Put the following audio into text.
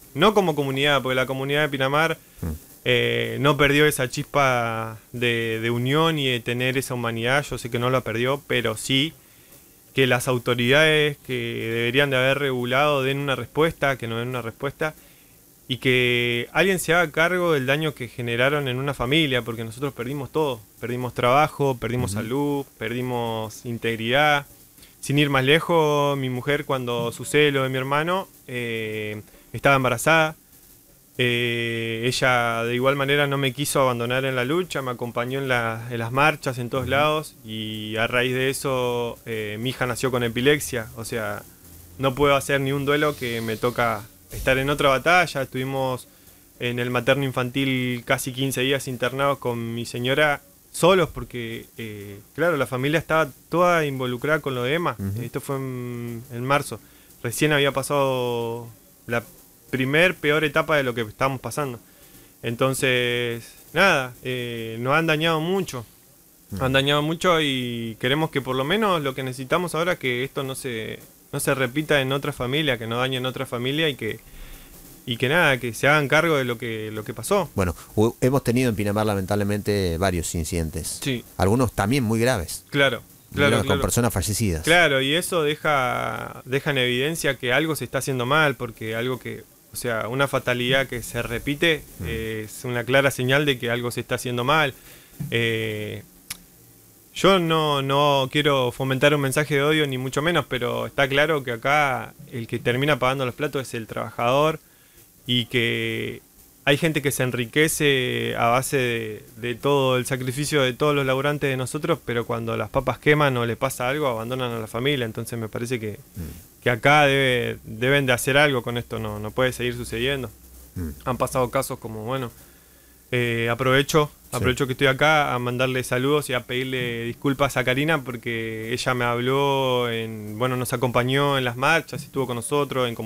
no como comunidad, porque la comunidad de Pinamar no perdió esa chispa de unión y de tener esa humanidad, yo sé que no la perdió, pero sí que las autoridades que deberían de haber regulado den una respuesta, que no den una respuesta, y que alguien se haga cargo del daño que generaron en una familia, porque nosotros perdimos todo, perdimos trabajo, perdimos salud, perdimos integridad. Sin ir más lejos, mi mujer cuando sucede lo de mi hermano, estaba embarazada. Ella de igual manera no me quiso abandonar en la lucha, me acompañó en las marchas en todos lados, y a raíz de eso mi hija nació con epilepsia. O sea, no puedo hacer ni un duelo, que me toca estar en otra batalla. Estuvimos en el materno infantil casi 15 días internados con mi señora, solos, porque claro, la familia estaba toda involucrada con lo de Emma. Esto fue en marzo. Recién había pasado la peor etapa de lo que estábamos pasando. Entonces, nada, nos han dañado mucho. Han dañado mucho, y queremos que por lo menos lo que necesitamos ahora, que esto no se repita en otra familia, que no dañe en otra familia, y que nada, que se hagan cargo de lo que pasó. Bueno, hemos tenido en Pinamar lamentablemente varios incidentes. Sí. Algunos también muy graves. Claro. Con personas fallecidas. Claro, y eso deja en evidencia que algo se está haciendo mal, porque algo que, o sea, una fatalidad que se repite es una clara señal de que algo se está haciendo mal. Yo no quiero fomentar un mensaje de odio, ni mucho menos, pero está claro que acá el que termina pagando los platos es el trabajador, y que hay gente que se enriquece a base de todo el sacrificio de todos los laburantes de nosotros, pero cuando las papas queman o les pasa algo, abandonan a la familia. Entonces me parece que acá deben de hacer algo con esto, no puede seguir sucediendo. Han pasado casos como, bueno, aprovecho que estoy acá a mandarle saludos y a pedirle disculpas a Karina, porque ella me habló, nos acompañó en las marchas, estuvo con nosotros, en